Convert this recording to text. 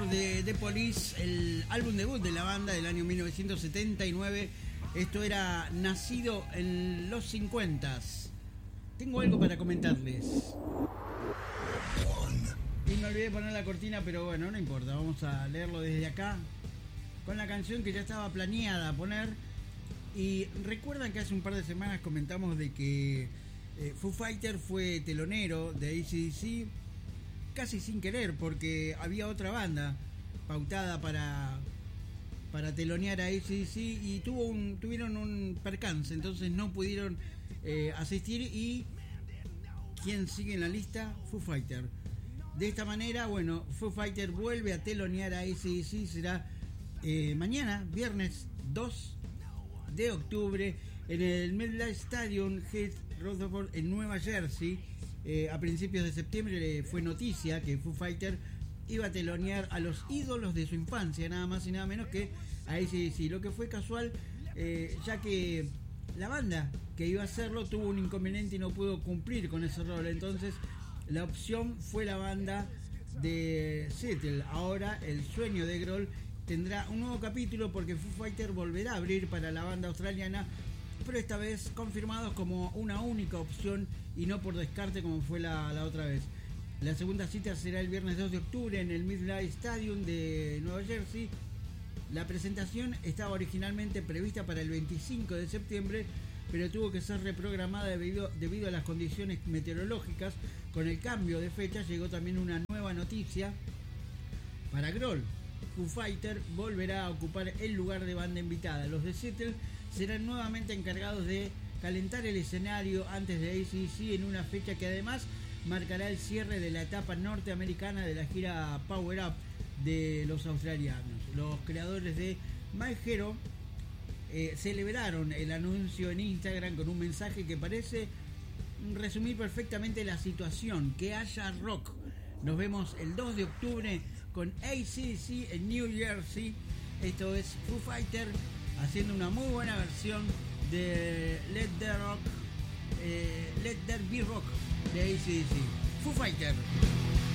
Color de The Police, el álbum debut de la banda del año 1979. Esto era nacido en los 50s. Tengo algo para comentarles. Y me olvidé de poner la cortina, pero bueno, no importa. Vamos a leerlo desde acá con la canción que ya estaba planeada poner. Y recuerdan que hace un par de semanas comentamos de que Foo Fighter fue telonero de AC/DC casi sin querer, porque había otra banda pautada para telonear a AC/DC y tuvieron un percance, entonces no pudieron asistir. Y ¿quién sigue en la lista? Foo Fighter. De esta manera, bueno, Foo Fighter vuelve a telonear a AC/DC. Será mañana, viernes 2 de octubre, en el MetLife Stadium, Heath Rutherford, en Nueva Jersey. A principios de septiembre fue noticia que Foo Fighter iba a telonear a los ídolos de su infancia, nada más y nada menos que a AC/DC. Lo que fue casual, ya que la banda que iba a hacerlo tuvo un inconveniente y no pudo cumplir con ese rol. Entonces la opción fue la banda de Seattle. Ahora el sueño de Grohl tendrá un nuevo capítulo, porque Foo Fighter volverá a abrir para la banda australiana, pero esta vez confirmados como una única opción y no por descarte como fue la otra vez. La segunda cita será el viernes 2 de octubre en el MetLife Stadium de Nueva Jersey. La presentación estaba originalmente prevista para el 25 de septiembre, pero tuvo que ser reprogramada debido a las condiciones meteorológicas. Con el cambio de fecha llegó también una nueva noticia para Grohl. Foo Fighter volverá a ocupar el lugar de banda invitada. Los de Seattle serán nuevamente encargados de calentar el escenario antes de AC/DC, en una fecha que además marcará el cierre de la etapa norteamericana de la gira Power Up de los australianos. Los creadores de My Hero celebraron el anuncio en Instagram con un mensaje que parece resumir perfectamente la situación: que haya rock. Nos vemos el 2 de octubre con AC/DC en New Jersey. Esto es Foo Fighter haciendo una muy buena versión de Let There Be Rock de AC/DC. Foo Fighter.